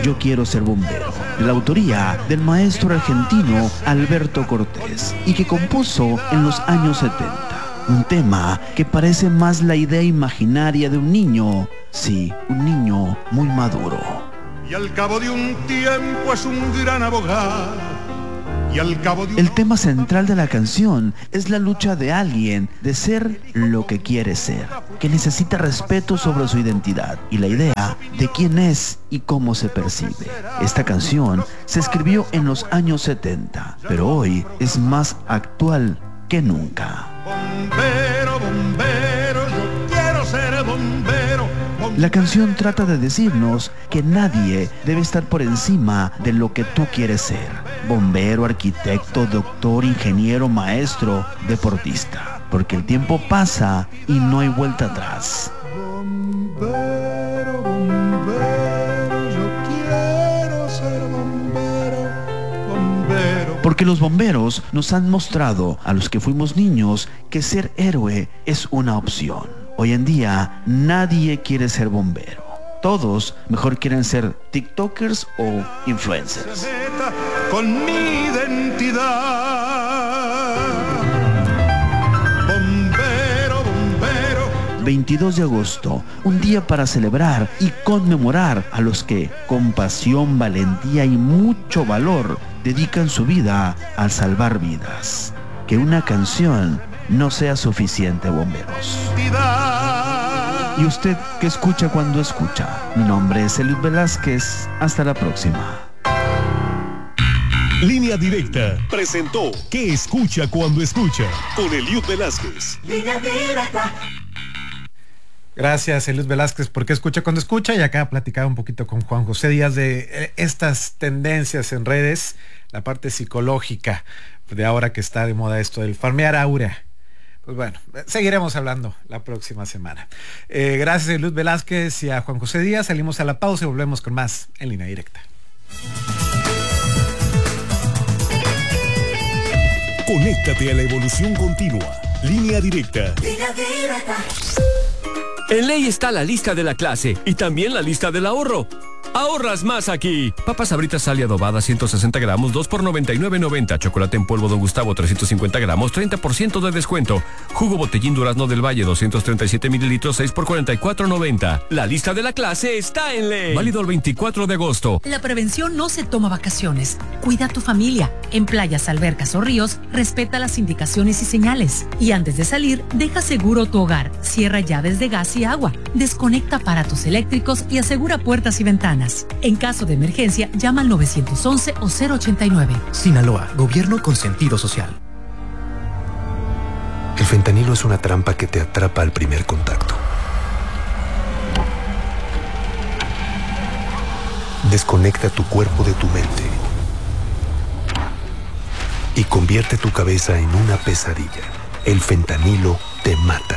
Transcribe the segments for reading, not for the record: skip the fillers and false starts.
Yo quiero ser bombero, de la autoría del maestro argentino Alberto Cortés, y que compuso en los años 70. Un tema que parece más la idea imaginaria de un niño, sí, un niño muy maduro. Y al cabo de un tiempo es un gran abogado. Y al cabo de El tema central de la canción es la lucha de alguien de ser lo que quiere ser, que necesita respeto sobre su identidad y la idea de quién es y cómo se percibe. Esta canción se escribió en los años 70, pero hoy es más actual que nunca. bombero, bombero, yo quiero ser bombero. La canción trata de decirnos que nadie debe estar por encima de lo que tú quieres ser. Bombero, arquitecto, doctor, ingeniero, maestro, deportista. Porque el tiempo pasa y no hay vuelta atrás. Bombero, bombero, yo quiero ser bombero, bombero. Porque los bomberos nos han mostrado a los que fuimos niños que ser héroe es una opción. Hoy en día nadie quiere ser bombero. Todos mejor quieren ser TikTokers o influencers. Con mi identidad. Bombero, bombero. 22 de agosto, un día para celebrar y conmemorar a los que, con pasión, valentía y mucho valor, dedican su vida al salvar vidas. Que una canción no sea suficiente, bomberos. ¿Y usted qué escucha cuando escucha? Mi nombre es Eliud Velázquez. Hasta la próxima. Línea Directa presentó ¿Qué escucha cuando escucha? Con Eliud Velázquez. Línea Directa. Gracias, Eliud Velázquez, por qué escucha cuando escucha. Y acá platicaba un poquito con Juan José Díaz de estas tendencias en redes, la parte psicológica de ahora que está de moda esto del farmear aura. Pues bueno, seguiremos hablando la próxima semana. Gracias a Eliud Velázquez y a Juan José Díaz. Salimos a la pausa y volvemos con más en Línea Directa. Conéctate a la evolución continua. Línea Directa. Línea Directa. En ley está la lista de la clase y también la lista del ahorro. Ahorras más aquí. Papas Sabritas Sal y adobada 160 gramos, 2 por 99.90. Chocolate en polvo Don Gustavo 350 gramos, 30% de descuento. Jugo Botellín Durazno del Valle 237 mililitros, 6 por 44.90. La lista de la clase está en ley. Válido el 24 de agosto. La prevención no se toma vacaciones. Cuida a tu familia. En playas, albercas o ríos, respeta las indicaciones y señales. Y antes de salir, deja seguro tu hogar. Cierra llaves de gas y agua. Desconecta aparatos eléctricos y asegura puertas y ventanas. En caso de emergencia, llama al 911 o 089. Sinaloa, gobierno con sentido social. El fentanilo es una trampa que te atrapa al primer contacto. Desconecta tu cuerpo de tu mente y convierte tu cabeza en una pesadilla. El fentanilo te mata.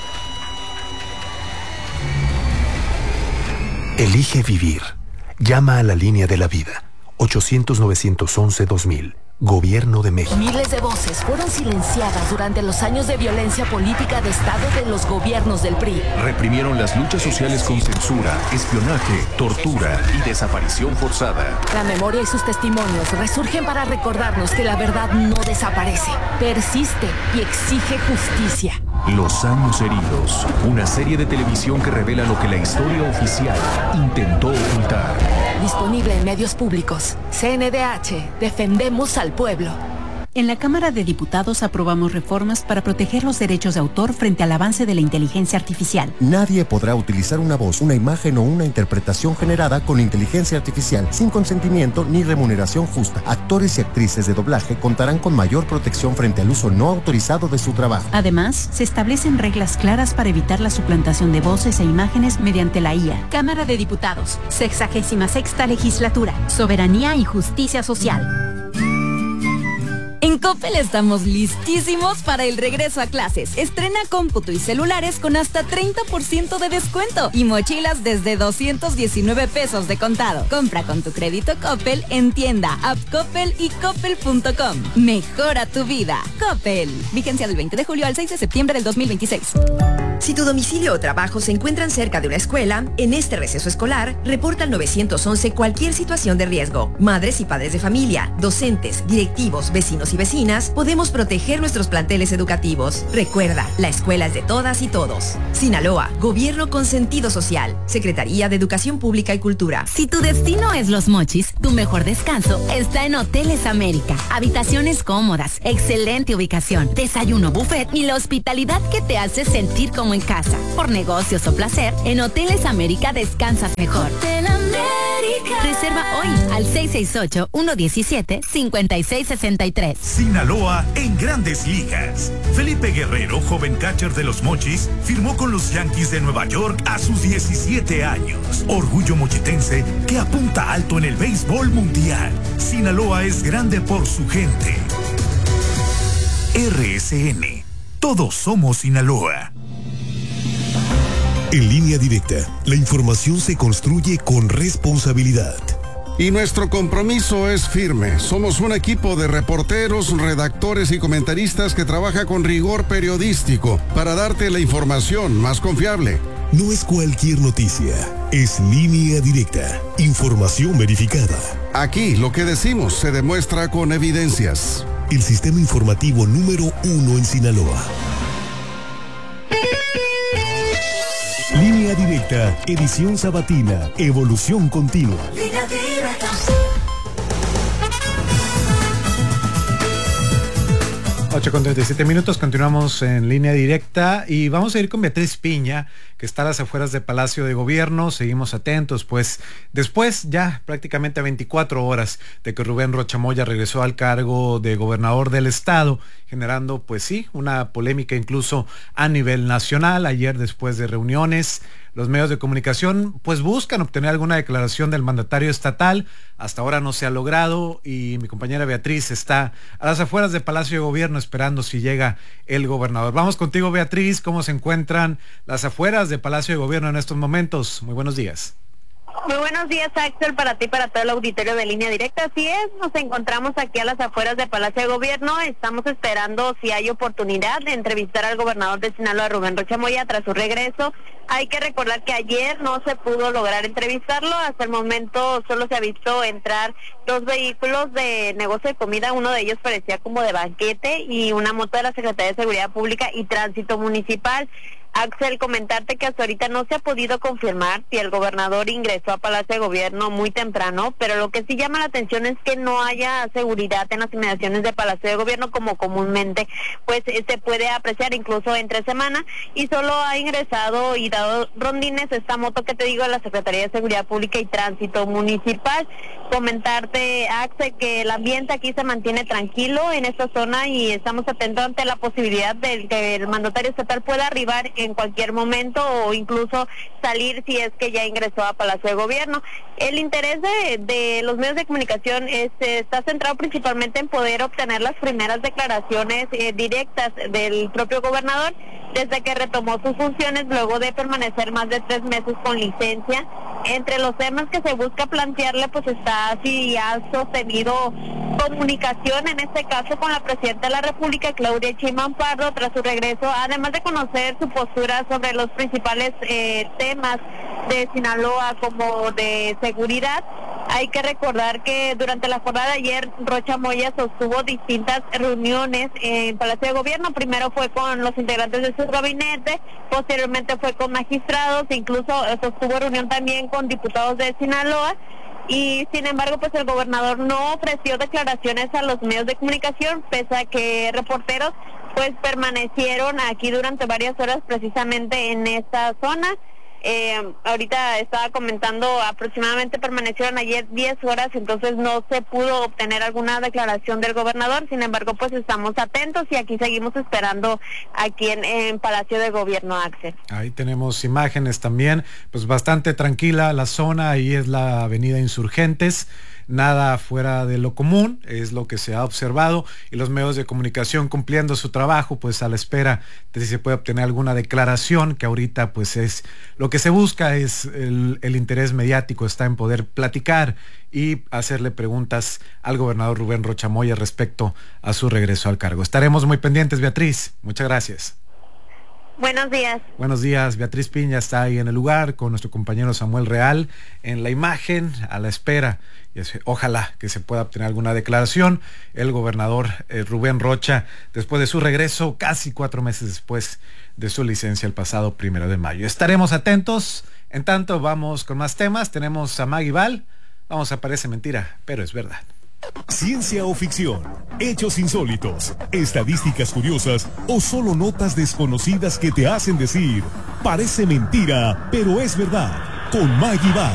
Elige vivir. Llama a la línea de la vida. 800-911-2000. Gobierno de México. Miles de voces fueron silenciadas durante los años de violencia política de Estado de los gobiernos del PRI. Reprimieron las luchas sociales con censura, espionaje, tortura y desaparición forzada. La memoria y sus testimonios resurgen para recordarnos que la verdad no desaparece, persiste y exige justicia. Los años heridos. Una serie de televisión que revela lo que la historia oficial intentó ocultar. Disponible en medios públicos. CNDH. Defendemos al pueblo. En la Cámara de Diputados aprobamos reformas para proteger los derechos de autor frente al avance de la inteligencia artificial. Nadie podrá utilizar una voz, una imagen o una interpretación generada con inteligencia artificial sin consentimiento ni remuneración justa. Actores y actrices de doblaje contarán con mayor protección frente al uso no autorizado de su trabajo. Además, se establecen reglas claras para evitar la suplantación de voces e imágenes mediante la IA. Cámara de Diputados, 66ª Legislatura, Soberanía y Justicia Social. En Coppel estamos listísimos para el regreso a clases. Estrena cómputo y celulares con hasta 30% de descuento y mochilas desde 219 pesos de contado. Compra con tu crédito Coppel en tienda, app Coppel y coppel.com. Mejora tu vida. Coppel. Vigencia del 20 de julio al 6 de septiembre del 2026. Si tu domicilio o trabajo se encuentran cerca de una escuela, en este receso escolar, reporta al 911 cualquier situación de riesgo. Madres y padres de familia, docentes, directivos, vecinos y vecinas, podemos proteger nuestros planteles educativos. Recuerda, la escuela es de todas y todos. Sinaloa, Gobierno con sentido social. Secretaría de Educación Pública y Cultura. Si tu destino es Los Mochis, tu mejor descanso está en Hoteles América. Habitaciones cómodas, excelente ubicación, desayuno buffet y la hospitalidad que te hace sentir como en casa. Por negocios o placer, en Hoteles América descansas mejor. Hotel América. Reserva hoy al 668-117-5663. Sinaloa en Grandes Ligas. Felipe Guerrero, joven catcher de Los Mochis, firmó con los Yankees de Nueva York a sus 17 años. Orgullo mochitense que apunta alto en el béisbol mundial. Sinaloa es grande por su gente. RSN. Todos somos Sinaloa. En Línea Directa, la información se construye con responsabilidad. Y nuestro compromiso es firme. Somos un equipo de reporteros, redactores y comentaristas que trabaja con rigor periodístico para darte la información más confiable. No es cualquier noticia, es Línea Directa, información verificada. Aquí lo que decimos se demuestra con evidencias. El sistema informativo número 1 en Sinaloa. Línea Directa, edición sabatina, evolución continua. Línea Directa. 8:37, continuamos en Línea Directa y vamos a ir con Beatriz Piña, que está a las afueras del Palacio de Gobierno. Seguimos atentos, pues después ya prácticamente 24 horas de que Rubén Rocha Moya regresó al cargo de gobernador del estado, generando pues sí, una polémica incluso a nivel nacional. Ayer, después de reuniones, los medios de comunicación pues buscan obtener alguna declaración del mandatario estatal. Hasta ahora no se ha logrado y mi compañera Beatriz está a las afueras del Palacio de Gobierno esperando si llega el gobernador. Vamos contigo, Beatriz. ¿Cómo se encuentran las afueras del Palacio de Gobierno en estos momentos? Muy buenos días. Muy buenos días, Axel, para ti, para todo el auditorio de Línea Directa. Así es, nos encontramos aquí a las afueras del Palacio de Gobierno. Estamos esperando si hay oportunidad de entrevistar al gobernador de Sinaloa, Rubén Rocha Moya, tras su regreso. Hay que recordar que ayer no se pudo lograr entrevistarlo. Hasta el momento solo se ha visto entrar 2 vehículos de negocio de comida. Uno de ellos parecía como de banquete y una moto de la Secretaría de Seguridad Pública y Tránsito Municipal. Axel, comentarte que hasta ahorita no se ha podido confirmar si el gobernador ingresó a Palacio de Gobierno muy temprano, pero lo que sí llama la atención es que no haya seguridad en las inmediaciones de Palacio de Gobierno como comúnmente pues se puede apreciar incluso entre semana, y solo ha ingresado y dado rondines esta moto que te digo de la Secretaría de Seguridad Pública y Tránsito Municipal. Comentarte, Axel, que el ambiente aquí se mantiene tranquilo en esta zona y estamos atentos ante la posibilidad de que el mandatario estatal pueda arribar en cualquier momento o incluso salir si es que ya ingresó a Palacio de Gobierno. El interés de los medios de comunicación está centrado principalmente en poder obtener las primeras declaraciones directas del propio gobernador desde que retomó sus funciones luego de permanecer más de 3 meses con licencia. Entre los temas que se busca plantearle pues está si ha sostenido comunicación, en este caso con la Presidenta de la República, Claudia Sheinbaum Pardo, tras su regreso, además de conocer su postura sobre los principales temas de Sinaloa como de seguridad. Hay que recordar que durante la jornada de ayer Rocha Moya sostuvo distintas reuniones en Palacio de Gobierno. Primero fue con los integrantes de su gabinete, posteriormente fue con magistrados, incluso sostuvo reunión también con diputados de Sinaloa. Y sin embargo pues el gobernador no ofreció declaraciones a los medios de comunicación, pese a que reporteros pues permanecieron aquí durante varias horas precisamente en esta zona. Ahorita estaba comentando, aproximadamente permanecieron ayer 10 horas, entonces no se pudo obtener alguna declaración del gobernador. Sin embargo, pues estamos atentos y aquí seguimos esperando aquí en Palacio de Gobierno, Axel. Ahí tenemos imágenes también, pues bastante tranquila la zona, ahí es la avenida Insurgentes. Nada fuera de lo común, es lo que se ha observado, y los medios de comunicación cumpliendo su trabajo, pues a la espera de si se puede obtener alguna declaración, que ahorita pues es lo que se busca, es el interés mediático está en poder platicar y hacerle preguntas al gobernador Rubén Rocha Moya respecto a su regreso al cargo. Estaremos muy pendientes, Beatriz. Muchas gracias. Buenos días. Buenos días, Beatriz Piña está ahí en el lugar con nuestro compañero Samuel Real en la imagen, a la espera. Ojalá que se pueda obtener alguna declaración. El gobernador Rubén Rocha, después de su regreso, casi 4 meses después de su licencia el pasado 1 de mayo. Estaremos atentos. En tanto, vamos con más temas. Tenemos a Maggie Val. Vamos a Parece Mentira, pero es verdad. Ciencia o ficción, hechos insólitos, estadísticas curiosas o solo notas desconocidas que te hacen decir, parece mentira, pero es verdad, con Maggie Val.